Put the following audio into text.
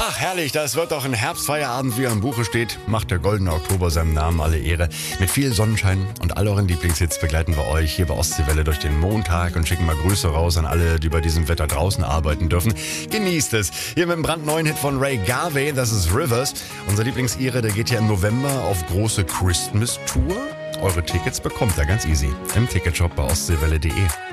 Ach, herrlich, das wird doch ein Herbstfeierabend, wie er im Buche steht. Macht der goldene Oktober seinem Namen alle Ehre. Mit viel Sonnenschein und all euren Lieblingshits begleiten wir euch hier bei Ostseewelle durch den Montag und schicken mal Grüße raus an alle, die bei diesem Wetter draußen arbeiten dürfen. Genießt es. Hier mit dem brandneuen Hit von Ray Garvey, das ist Rivers. Unser Lieblingsire, der geht ja im November auf große Christmas-Tour. Eure Tickets bekommt ihr ganz easy im Ticketshop bei ostseewelle.de.